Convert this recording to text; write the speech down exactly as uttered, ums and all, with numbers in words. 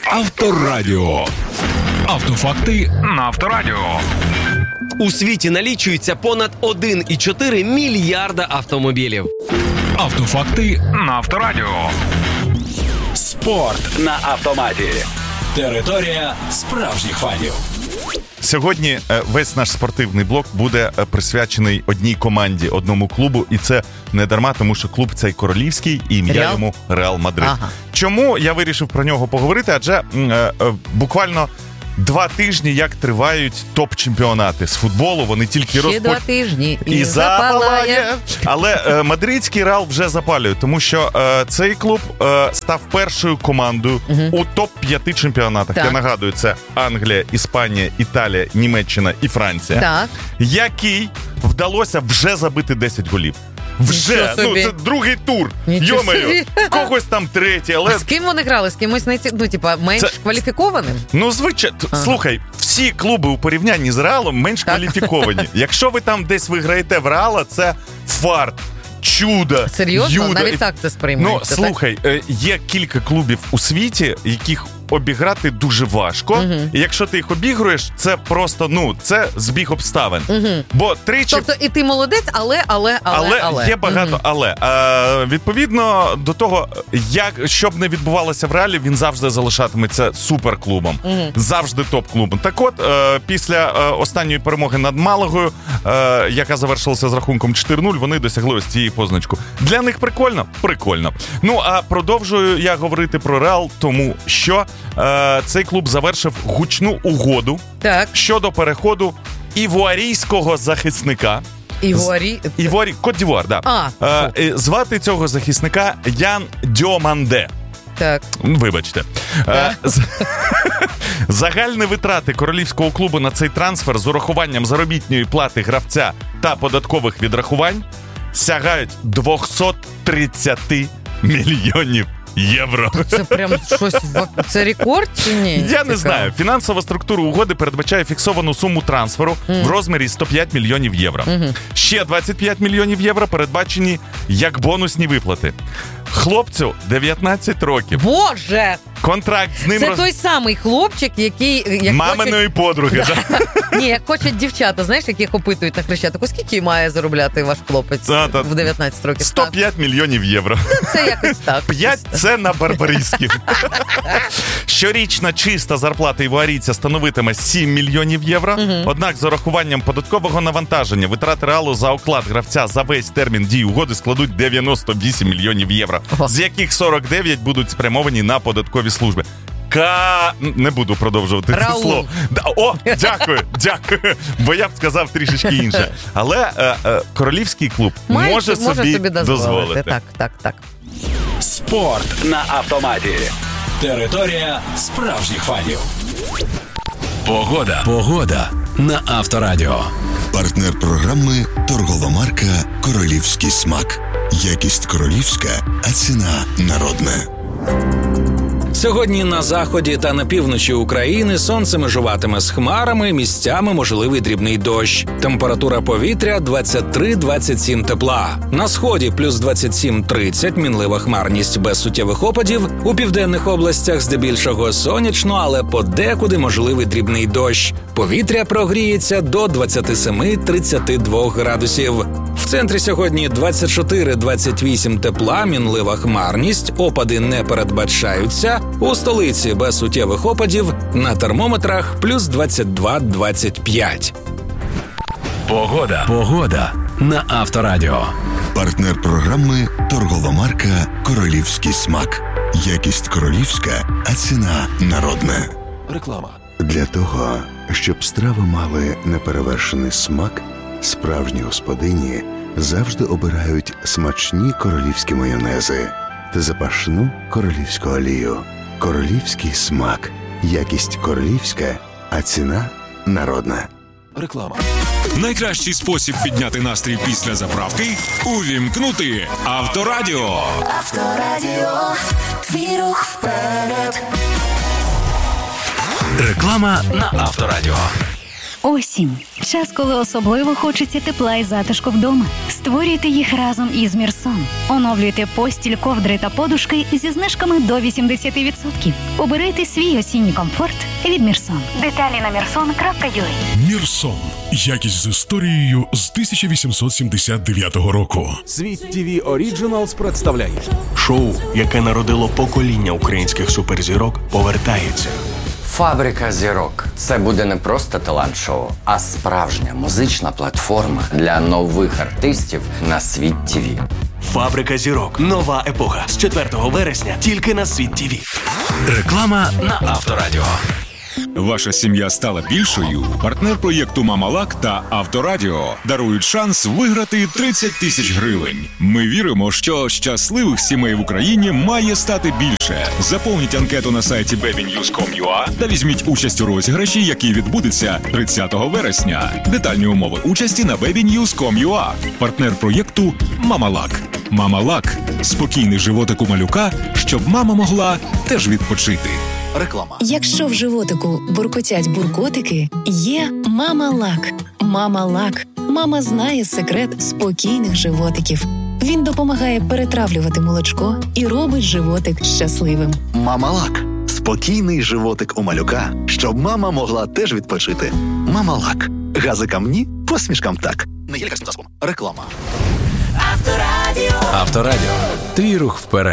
Авторадіо. Автофакти на Авторадіо. У світі налічується понад один і чотири мільярда автомобілів. Автофакти на Авторадіо. Спорт на автоматі. Територія справжніх фанів. Сьогодні весь наш спортивний блок буде присвячений одній команді, одному клубу. І це не дарма, тому що клуб цей королівський, і ім'я Реал? йому Реал Мадрид. Ага. Чому я вирішив про нього поговорити? Адже е, е, буквально два тижні, як тривають топ-чемпіонати з футболу, вони тільки Ще розпочали. два тижні і, І запалає. запалає. Але е, мадридський Реал вже запалює, тому що е, цей клуб е, став першою командою угу. у топ-п'яти чемпіонатах. Так. Я нагадую, це Англія, Іспанія, Італія, Німеччина і Франція. Так. Який вдалося вже забити десять голів. Вже, ну це другий тур. Йо-моє, когось там третій, але... А з ким вони грали? З кимось, найці... ну, типа, менш Це... кваліфікованим? Ну, звичайно. Ага. Слухай, всі клуби у порівнянні з Реалом менш Так. кваліфіковані. Якщо ви там десь виграєте в Реала, це фарт, чудо, Серйозно? юдо. Навіть так це сприймається? Ну, слухай, е, є кілька клубів у світі, яких обіграти дуже важко. Угу. І якщо ти їх обігруєш, це просто, ну, це збіг обставин. Угу. Бо тричі... Тобто і ти молодець, але, але, але, Але, але. є багато Угу. але. Е, відповідно до того, як, щоб не відбувалося в Реалі, він завжди залишатиметься суперклубом. Угу. Завжди топ-клубом. Так от, е, після е, останньої перемоги над Малагою, е, яка завершилася з рахунком чотири нуль, вони досягли ось цієї позначку. Для них прикольно? Прикольно. Ну, а продовжую я говорити про Реал, тому що е, цей клуб завершив гучну угоду Так. щодо переходу івуарійського захисника. Івуарі... Івуарі, Кот-д'Івуар, да. А. Е, звати цього захисника Ян Діоманде. Так. Вибачте. Е, з... Загальні витрати королівського клубу на цей трансфер з урахуванням заробітної плати гравця та податкових відрахувань сягають двісті тридцять мільйонів євро. Це прям щось, це рекорд чи ні? Я Цікаво. не знаю. Фінансова структура угоди передбачає фіксовану суму трансферу mm. в розмірі сто п'ять мільйонів євро. Mm-hmm. Ще двадцять п'ять мільйонів євро передбачені як бонусні виплати. Хлопцю дев'ятнадцять років. Боже! Контракт з ним... Це роз... той самий хлопчик, який... Як Маминої хочуть... подруги. Да. Ні, як хочуть дівчата, знаєш, яких опитують на Хрещатику, скільки має заробляти ваш хлопець та, та. в дев'ятнадцять років? сто п'ять мільйонів євро. Це якось так. п'ять – це на барбарійські. Щорічна чиста зарплата івуарійця становитиме сім мільйонів євро. Угу. Однак з урахуванням податкового навантаження витрати Реалу за оклад гравця за весь термін дії угоди складуть дев'яносто вісім мільйонів євро, Ого. з яких сорок дев'ять будуть спрямовані на податкові служби. Ка... Не буду продовжувати це слово. О, дякую, дякую. Бо я б сказав трішечки інше. Але е, е, королівський клуб Має, може, може собі, собі дозволити. дозволити. Так, так, так. Спорт на автоматі. Територія справжніх фанів. Погода. Погода на Авторадіо. Партнер програми торгова марка «Королівський смак». Якість королівська, а ціна народна. Сьогодні на заході та на півночі України сонце межуватиме з хмарами, місцями можливий дрібний дощ. Температура повітря двадцять три двадцять сім тепла. На сході плюс двадцять сім тридцять, мінлива хмарність без суттєвих опадів. У південних областях здебільшого сонячно, але подекуди можливий дрібний дощ. Повітря прогріється до двадцять сім тридцять два градусів. В центрі сьогодні двадцять чотири двадцять вісім тепла, мінлива хмарність, опади не передбачаються. У столиці без суттєвих опадів, на термометрах плюс двадцять два двадцять п'ять. Погода. Погода на Авторадіо. Партнер програми торгова марка «Королівський смак». Якість королівська, а ціна народна. Реклама. Для того, щоб страви мали неперевершений смак, справжні господині завжди обирають смачні королівські майонези та запашну королівську олію. Королівський смак. Якість королівська, а ціна народна. Реклама. Найкращий спосіб підняти настрій після заправки – увімкнути Авторадіо. Авторадіо. Твій рух вперед. Реклама на Авторадіо. Осінь. Час, коли особливо хочеться тепла і затишку вдома. Створюйте їх разом із Мірсон. Оновлюйте постіль, ковдри та подушки зі знижками до вісімдесят відсотків. Обирайте свій осінній комфорт від Мірсон. Деталі на мірсон крапка ю а. Мірсон. Якість з історією з тисяча вісімсот сімдесят дев'ятого року. Світ ті ві Originals представляє шоу, яке народило покоління українських суперзірок, повертається. Фабрика зірок. Це буде не просто талант-шоу, а справжня музична платформа для нових артистів на Світ ті ві. Фабрика зірок. Нова епоха. З четвертого вересня тільки на Світ ті ві. Реклама на Авторадіо. Ваша сім'я стала більшою? Партнер проєкту «Мамалак» та «Авторадіо» дарують шанс виграти тридцять тисяч гривень. Ми віримо, що щасливих сімей в Україні має стати більше. Заповніть анкету на сайті бебі ньюз крапка ком крапка ю а та візьміть участь у розіграші, який відбудеться тридцятого вересня. Детальні умови участі на бебі ньюз крапка ком крапка ю а. Партнер проєкту «Мамалак». «Мамалак» – спокійний животик у малюка, щоб мама могла теж відпочити. Реклама. Якщо в животику буркотять буркотики, є Мамалак. Мамалак. Мама знає секрет спокійних животиків. Він допомагає перетравлювати молочко і робить животик щасливим. Мамалак. Спокійний животик у малюка, щоб мама могла теж відпочити. Мамалак. Газикам ні, посмішкам так. Не є лікарським засобом. Реклама. Авторадіо. Твій рух вперед.